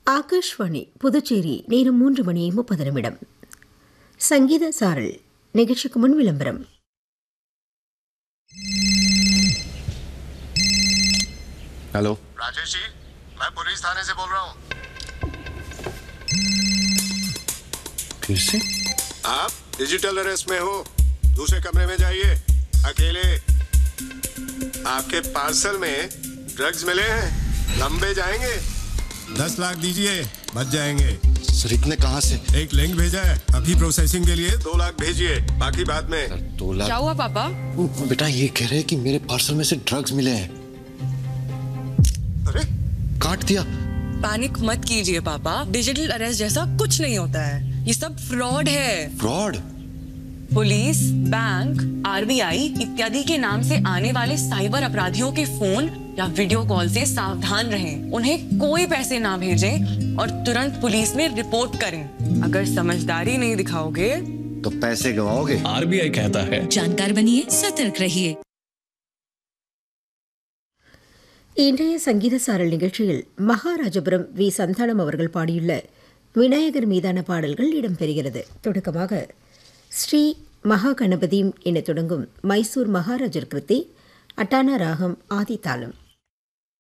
ஆகாஷ்வாணி புதுச்சேரி நேரம் 3:30 சங்கீத சாரல் நிகழ்ச்சிக்கு முன் விளம்பரம். हेलो राजेश जी, मैं पुलिस थाने से बोल रहा हूँ. फिर से? आप डिजिटल अरेस्ट में हो. दूसरे कमरे में जाइए, अकेले. आपके पार्सल में ड्रग्स मिले हैं, लंबे जाएंगे. 10 लाख दीजिए, बच जाएंगे. सर इतने कहाँ से? एक लिंक भेजा है, अभी प्रोसेसिंग के लिए 2 लाख भेजिए, बाकी बाद में. सर 2 लाख? क्या हुआ पापा? बेटा ये कह रहे हैं कि मेरे पार्सल में से ड्रग्स मिले हैं. अरे काट दिया. पैनिक मत कीजिए पापा, डिजिटल अरेस्ट जैसा कुछ नहीं होता है. ये सब फ्रॉड है. फ्रॉड? पुलिस, बैंक, आरबीआई इत्यादि के नाम से आने वाले साइबर अपराधियों के फोन या वीडियो कॉल से सावधान रहें. उन्हें कोई पैसे ना भेजें और तुरंत पुलिस में रिपोर्ट करें. अगर समझदारी नहीं दिखाओगे तो पैसे गवाओगे. आरबीआई कहता है जानकार बनिए, सतर्क रहिए. இன்றைய சங்கீத சாரல் நிகழ்ச்சியில் மகாராஜபுரம் வி சந்தானம் அவர்கள் பாடியுள்ள விநாயகர் மீதான பாடல்கள் இடம்பெறுகிறது. தொடக்கமாக ஸ்ரீ மகா கணபதி என தொடங்கும் மைசூர் மகாராஜர் கிருத்தி, அட்டானா ராகம், ஆதி தாளம்.